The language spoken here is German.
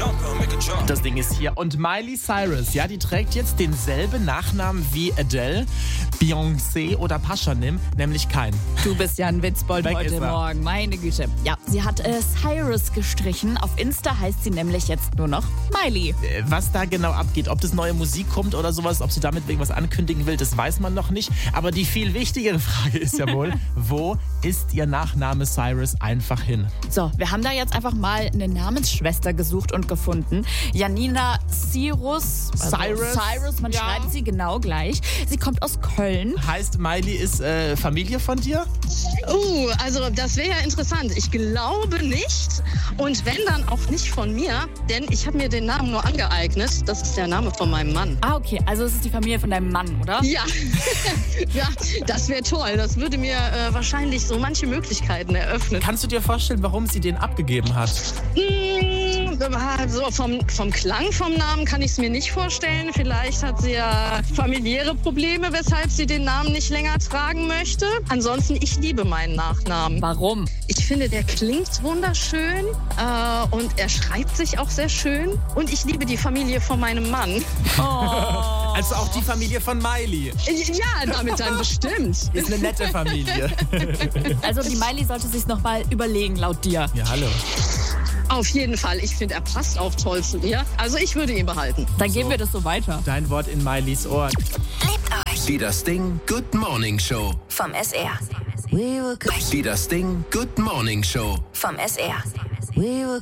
Das Ding ist hier. Und Miley Cyrus, ja, die trägt jetzt denselben Nachnamen wie Adele, Beyoncé oder Paschanim, nämlich keinen. Du bist ja ein Witzbold Weg heute ist er. Morgen, meine Güte. Ja, sie hat Cyrus gestrichen. Auf Insta heißt sie nämlich jetzt nur noch Miley. Was da genau abgeht, ob das neue Musik kommt oder sowas, ob sie damit irgendwas ankündigen will, das weiß man noch nicht. Aber die viel wichtigere Frage ist ja wohl, wo ist ihr Nachname Cyrus einfach hin? So, wir haben da jetzt einfach mal eine Namensschwester gesucht und gefunden. Janina Cyrus, man schreibt sie genau gleich. Sie kommt aus Köln. Heißt, Miley ist Familie von dir? Also das wäre ja interessant. Ich glaube nicht. Und wenn, dann auch nicht von mir. Denn ich habe mir den Namen nur angeeignet. Das ist der Name von meinem Mann. Ah, okay. Also es ist die Familie von deinem Mann, oder? Ja, ja, das wäre toll. Das würde mir wahrscheinlich so manche Möglichkeiten eröffnen. Kannst du dir vorstellen, warum sie den abgegeben hat? Also vom Klang vom Namen kann ich es mir nicht vorstellen. Vielleicht hat sie ja familiäre Probleme, weshalb sie den Namen nicht länger tragen möchte. Ansonsten, ich liebe meinen Nachnamen. Warum? Ich finde, der klingt wunderschön und er schreibt sich auch sehr schön. Und ich liebe die Familie von meinem Mann. Also auch die Familie von Miley. Ja, damit dann bestimmt. Ist eine nette Familie. Also die Miley sollte sich noch mal überlegen, laut dir. Ja, hallo. Auf jeden Fall. Ich finde, er passt auch toll zu mir. Also ich würde ihn behalten. Dann geben wir das so weiter. Dein Wort in Mileys Ohr. Liebt euch. Die Das Ding Good Morning Show. Vom SR. Die Das Ding Good Morning Show. Vom SR.